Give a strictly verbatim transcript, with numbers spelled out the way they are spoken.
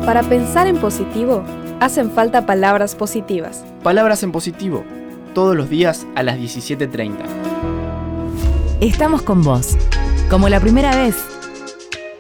Para pensar en positivo, hacen falta palabras positivas. Palabras en positivo, todos los días a las diecisiete treinta. Estamos con vos, como la primera vez.